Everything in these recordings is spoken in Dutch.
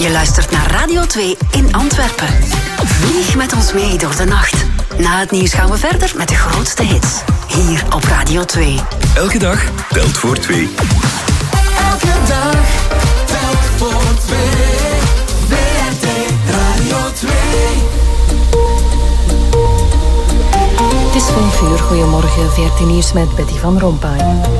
Je luistert naar Radio 2 in Antwerpen. Vlieg met ons mee door de nacht. Na het nieuws gaan we verder met de grootste hits. Hier op Radio 2. Elke dag telt voor 2. Elke dag telt voor 2. WRT Radio 2. Het is 5 uur. Goedemorgen. VRT Nieuws met Betty van Rompuy.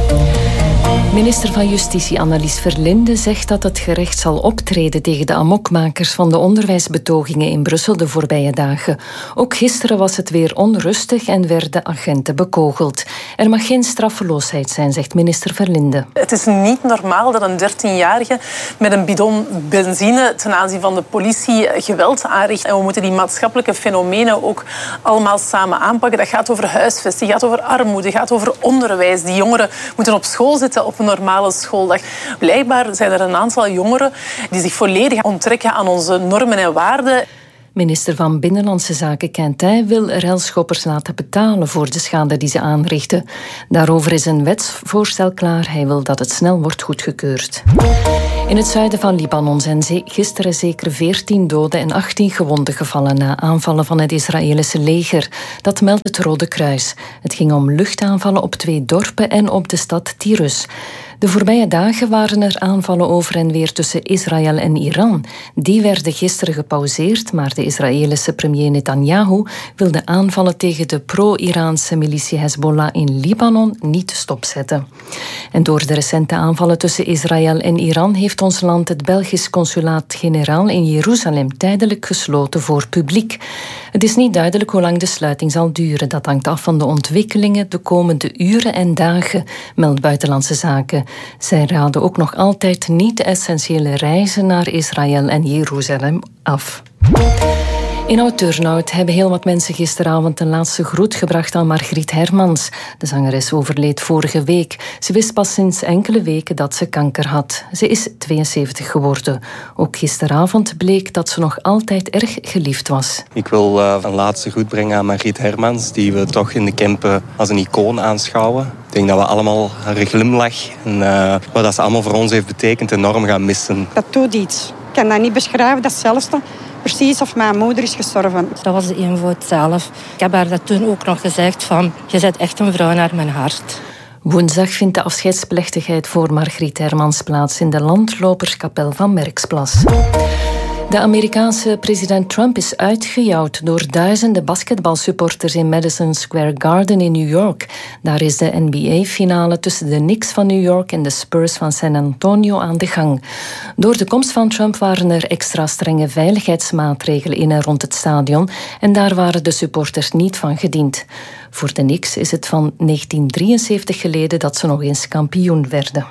Minister van Justitie Annelies Verlinde zegt dat het gerecht zal optreden tegen de amokmakers van de onderwijsbetogingen in Brussel de voorbije dagen. Ook gisteren was het weer onrustig en werden agenten bekogeld. Er mag geen straffeloosheid zijn, zegt minister Verlinde. Het is niet normaal dat een 13-jarige met een bidon benzine ten aanzien van de politie geweld aanricht. En we moeten die maatschappelijke fenomenen ook allemaal samen aanpakken. Dat gaat over huisvesting, gaat over armoede, gaat over onderwijs. Die jongeren moeten op school zitten op een normale schooldag. Blijkbaar zijn er een aantal jongeren die zich volledig onttrekken aan onze normen en waarden. Minister van Binnenlandse Zaken Quintin wil relschoppers laten betalen voor de schade die ze aanrichten. Daarover is een wetsvoorstel klaar. Hij wil dat het snel wordt goedgekeurd. In het zuiden van Libanon zijn gisteren zeker 14 doden en 18 gewonden gevallen na aanvallen van het Israëlische leger. Dat meldt het Rode Kruis. Het ging om luchtaanvallen op 2 dorpen en op de stad Tirus. De voorbije dagen waren er aanvallen over en weer tussen Israël en Iran. Die werden gisteren gepauzeerd, maar de Israëlische premier Netanyahu wil de aanvallen tegen de pro-Iraanse militie Hezbollah in Libanon niet stopzetten. En door de recente aanvallen tussen Israël en Iran heeft ons land het Belgisch consulaat-generaal in Jeruzalem tijdelijk gesloten voor publiek. Het is niet duidelijk hoe lang de sluiting zal duren. Dat hangt af van de ontwikkelingen de komende uren en dagen, meldt Buitenlandse Zaken. Zij raden ook nog altijd niet de essentiële reizen naar Israël en Jeruzalem af. In Oud-Turnhout hebben heel wat mensen gisteravond een laatste groet gebracht aan Margriet Hermans. De zangeres overleed vorige week. Ze wist pas sinds enkele weken dat ze kanker had. Ze is 72 geworden. Ook gisteravond bleek dat ze nog altijd erg geliefd was. Ik wil een laatste groet brengen aan Margriet Hermans, die we toch in de Kempen als een icoon aanschouwen. Ik denk dat we allemaal haar glimlach en wat dat ze allemaal voor ons heeft betekend enorm gaan missen. Dat doet iets. Ik kan dat niet beschrijven, dat is hetzelfde. Precies of mijn moeder is gestorven. Dat was de eenvoud zelf. Ik heb haar dat toen ook nog gezegd van, je bent echt een vrouw naar mijn hart. Woensdag vindt de afscheidsplechtigheid voor Margriet Hermans plaats in de landloperskapel van Merksplas. De Amerikaanse president Trump is uitgejouwd door duizenden basketbalsupporters in Madison Square Garden in New York. Daar is de NBA-finale tussen de Knicks van New York en de Spurs van San Antonio aan de gang. Door de komst van Trump waren er extra strenge veiligheidsmaatregelen in en rond het stadion en daar waren de supporters niet van gediend. Voor de Knicks is het van 1973 geleden dat ze nog eens kampioen werden.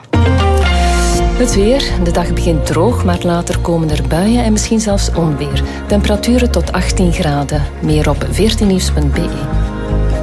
Het weer. De dag begint droog, maar later komen er buien en misschien zelfs onweer. Temperaturen tot 18 graden. Meer op 14nieuws.be.